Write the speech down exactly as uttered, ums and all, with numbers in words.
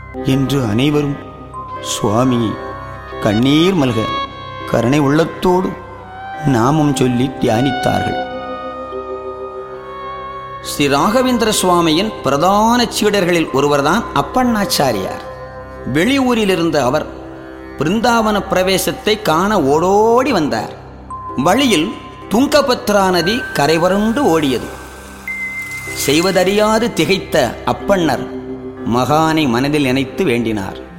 என்று அனைவரும் சுவாமி கண்ணீர் மல்க கருணை உள்ளத்தோடு நாமம் சொல்லி தியானித்தார்கள். ஸ்ரீ ராகவேந்திர சுவாமியின் பிரதான சீடர்களில் ஒருவர்தான் அப்பண்ணாச்சாரியார். வெளியூரில் இருந்த அவர் பிருந்தாவன பிரவேசத்தை காண ஓடோடி வந்தார். வழியில் துங்கபத்ரா நதி கரைவரண்டு ஓடியது. செய்வதறியாது திகைத்த அப்பண்ணர் மகானை மனதில் நினைத்து வேண்டினார்.